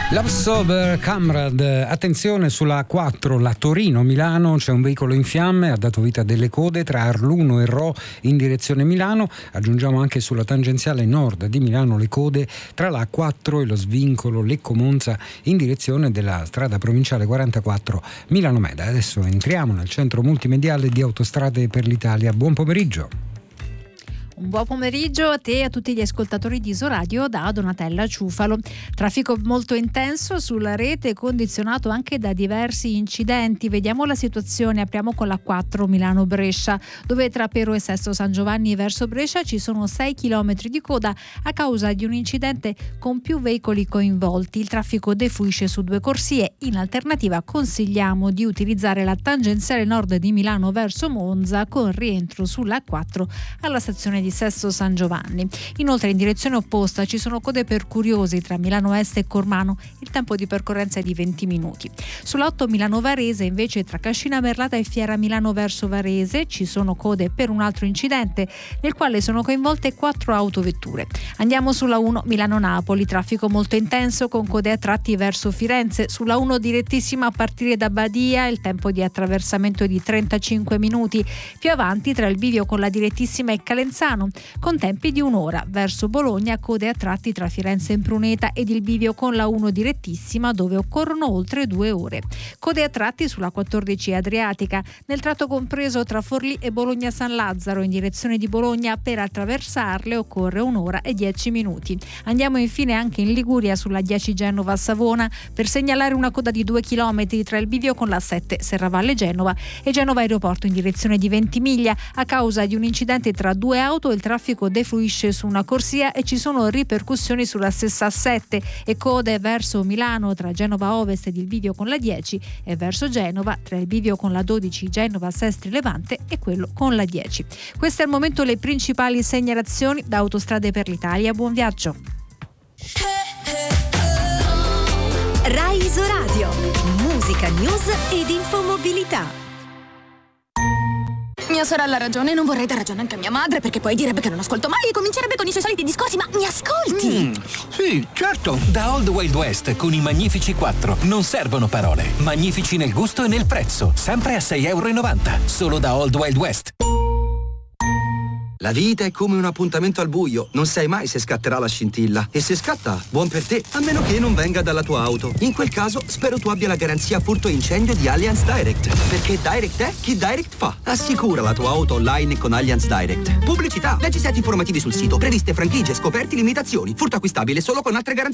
Love Sober Camrad, attenzione sulla A4, la Torino-Milano, c'è un veicolo in fiamme, ha dato vita a delle code tra Arluno e Rho in direzione Milano. Aggiungiamo anche sulla tangenziale nord di Milano le code tra la A4 e lo svincolo Lecco-Monza in direzione della strada provinciale 44 Milano-Meda. Adesso entriamo nel centro multimediale di Autostrade per l'Italia. Buon pomeriggio. Un buon pomeriggio a te e a tutti gli ascoltatori di Isoradio da Donatella Ciufalo. Traffico molto intenso sulla rete, condizionato anche da diversi incidenti. Vediamo la situazione, apriamo con la 4 Milano-Brescia, dove tra Pero e Sesto San Giovanni verso Brescia ci sono 6 km di coda a causa di un incidente con più veicoli coinvolti. Il traffico defluisce su 2 corsie. In alternativa consigliamo di utilizzare la tangenziale nord di Milano verso Monza con rientro sulla 4 alla stazione di Sesto San Giovanni. Inoltre in direzione opposta ci sono code per curiosi tra Milano Est e Cormano, il tempo di percorrenza è di 20 minuti. Sull'8 Milano Varese invece tra Cascina Merlata e Fiera Milano verso Varese ci sono code per un altro incidente nel quale sono coinvolte 4 autovetture. Andiamo sulla 1 Milano Napoli, traffico molto intenso con code a tratti verso Firenze. Sulla 1 direttissima a partire da Badia, il tempo di attraversamento è di 35 minuti. Più avanti tra il bivio con la direttissima e Calenzano con tempi di un'ora. Verso Bologna code a tratti tra Firenze e Pruneta ed il bivio con la 1 direttissima dove occorrono oltre 2 ore. Code a tratti sulla 14 Adriatica nel tratto compreso tra Forlì e Bologna San Lazzaro in direzione di Bologna. Per attraversarle occorre 1 ora e 10 minuti. Andiamo infine anche in Liguria sulla 10 Genova Savona per segnalare una coda di 2 km tra il bivio con la 7 Serravalle Genova e Genova Aeroporto in direzione di Ventimiglia a causa di un incidente tra 2 auto. Il traffico defluisce su una corsia e ci sono ripercussioni sulla stessa 7 e code verso Milano tra Genova Ovest ed il bivio con la 10 e verso Genova tra il bivio con la 12 Genova Sestri Levante e quello con la 10. Queste al momento le principali segnalazioni da Autostrade per l'Italia. Buon viaggio. Rai Isoradio, musica, news ed infomobilità. Mia sorella ha ragione, non vorrei dar ragione anche a mia madre perché poi direbbe che non ascolto mai e comincerebbe con i suoi soliti discorsi, ma mi ascolti? Sì, certo. Da Old Wild West con i Magnifici 4 non servono parole. Magnifici nel gusto e nel prezzo, sempre a €6,90. Solo da Old Wild West. La vita è come un appuntamento al buio, non sai mai se scatterà la scintilla. E se scatta, buon per te, a meno che non venga dalla tua auto. In quel caso, spero tu abbia la garanzia furto incendio di Allianz Direct. Perché Direct è chi Direct fa. Assicura la tua auto online con Allianz Direct. Pubblicità, leggi set informativi sul sito, previste franchigie, scoperti, limitazioni. Furto acquistabile solo con altre garanzie.